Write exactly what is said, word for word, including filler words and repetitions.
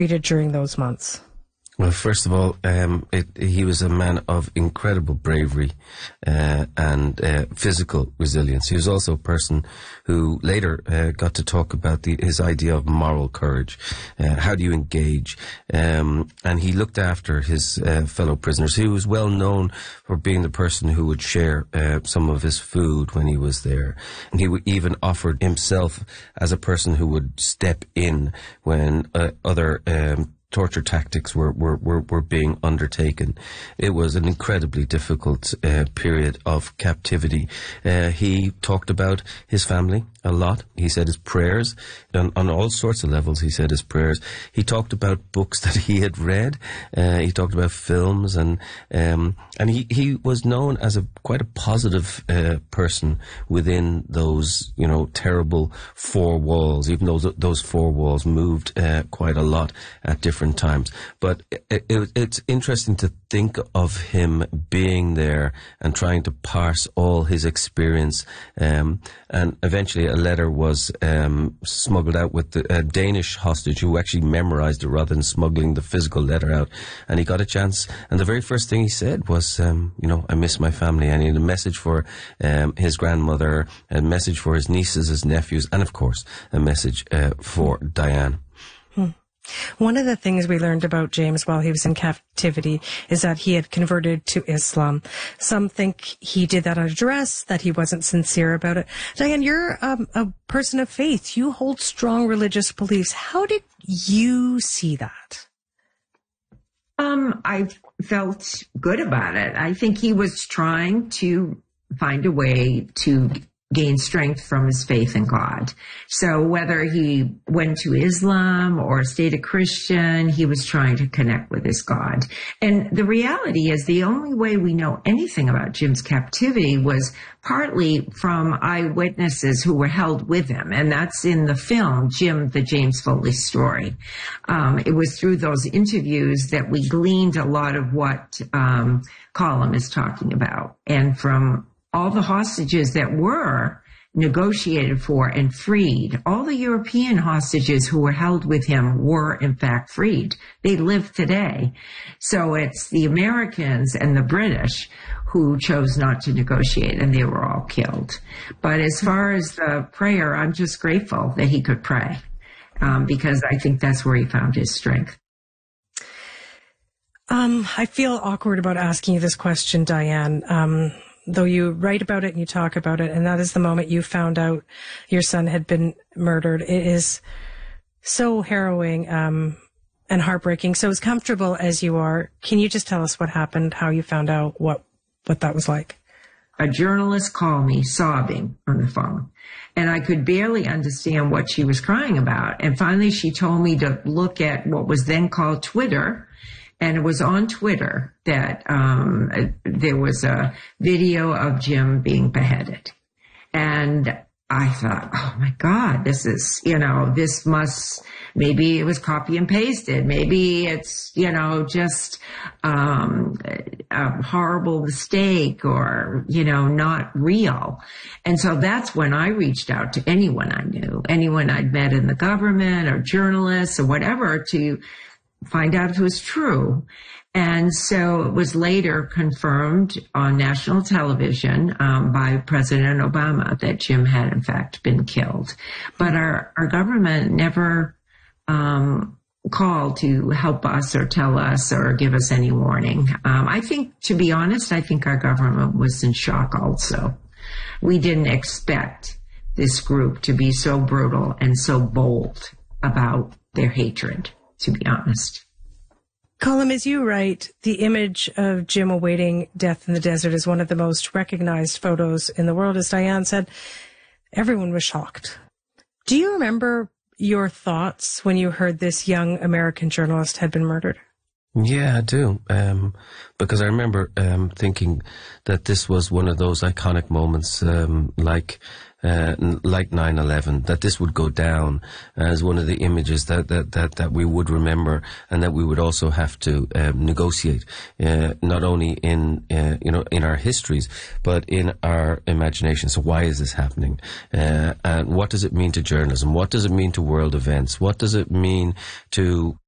treated during those months? Well, first of all, um, it, he was a man of incredible bravery uh, and uh, physical resilience. He was also a person who later uh, got to talk about the, his idea of moral courage. Uh, how do you engage? Um, and he looked after his uh, fellow prisoners. He was well known for being the person who would share uh, some of his food when he was there. And he would even offered himself as a person who would step in when uh, other um, torture tactics were, were, were, were being undertaken. It was an incredibly difficult uh, period of captivity. Uh, he talked about his family a lot. He said his prayers on, on all sorts of levels. He said his prayers. He talked about books that he had read. Uh, he talked about films, and um, and he, he was known as a quite a positive uh, person within those, you know, terrible four walls. Even though th- those four walls moved uh, quite a lot at different times. But it, it, it's interesting to think of him being there and trying to parse all his experience. Um, and eventually a letter was um, smuggled out with the, a Danish hostage who actually memorized it rather than smuggling the physical letter out. And he got a chance. And the very first thing he said was, um, you know, I miss my family. I need a message for um, his grandmother, a message for his nieces, his nephews, and of course, a message uh, for Diane. Hmm. One of the things we learned about James while he was in captivity is that he had converted to Islam. Some think he did that under duress, that he wasn't sincere about it. Diane, you're um, a person of faith. You hold strong religious beliefs. How did you see that? Um, I felt good about it. I think he was trying to find a way to gain strength from his faith in God. So whether he went to Islam or stayed a Christian, he was trying to connect with his God. And the reality is the only way we know anything about Jim's captivity was partly from eyewitnesses who were held with him. And that's in the film, Jim, the James Foley Story. Um, it was through those interviews that we gleaned a lot of what um, Colm is talking about. And from all the hostages that were negotiated for and freed, all the European hostages who were held with him were in fact freed. They live today. So it's the Americans and the British who chose not to negotiate, and they were all killed. But as far as the prayer, I'm just grateful that he could pray, um, because I think that's where he found his strength. Um, I feel awkward about asking you this question, Diane. Um, though you write about it and you talk about it, and that is the moment you found out your son had been murdered. It is so harrowing um, and heartbreaking. So as comfortable as you are, can you just tell us what happened, how you found out, what, what that was like? A journalist called me sobbing on the phone, and I could barely understand what she was crying about. And finally she told me to look at what was then called Twitter. And it was on Twitter that um, there was a video of Jim being beheaded. And I thought, oh, my God, this is, you know, this must, maybe it was copy and pasted. Maybe it's, you know, just um, a horrible mistake or, you know, not real. And so that's when I reached out to anyone I knew, anyone I'd met in the government or journalists or whatever, to find out if it was true. And so it was later confirmed on national television um, by President Obama that Jim had in fact been killed. But our, our government never um, called to help us or tell us or give us any warning. Um, I think, to be honest, I think our government was in shock also. We didn't expect this group to be so brutal and so bold about their hatred, to be honest. Colm, as you write, the image of Jim awaiting death in the desert is one of the most recognized photos in the world. As Diane said, everyone was shocked. Do you remember your thoughts when you heard this young American journalist had been murdered? Yeah, I do. Um, because I remember um, thinking that this was one of those iconic moments, um, like uh, like nine eleven, that this would go down as one of the images that that that, that we would remember, and that we would also have to um, negotiate, uh, not only in uh, you know in our histories, but in our imagination. So why is this happening? Uh, and what does it mean to journalism? What does it mean to world events? What does it mean to